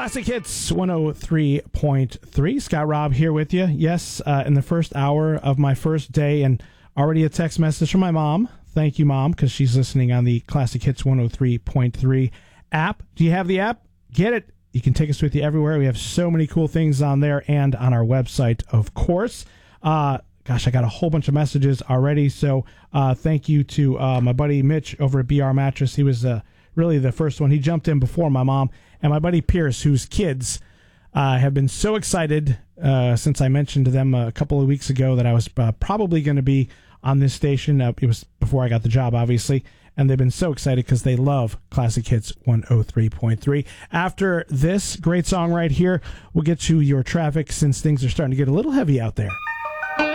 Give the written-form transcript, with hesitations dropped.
Classic Hits 103.3. Scott Robb here with you. Yes, in the first hour of my first day, and already a text message from my mom. Thank you, Mom, because she's listening on the Classic Hits 103.3 app. Do you have the app? Get it. You can take us with you everywhere. We have so many cool things on there and on our website, of course. Gosh, I got a whole bunch of messages already, so thank you to my buddy Mitch over at BR Mattress. He was really the first one. He jumped in before my mom. And my buddy Pierce, whose kids have been so excited since I mentioned to them a couple of weeks ago that I was probably going to be on this station. It was before I got the job, obviously. And they've been so excited because they love Classic Hits 103.3. After this great song right here, we'll get to your traffic since things are starting to get a little heavy out there.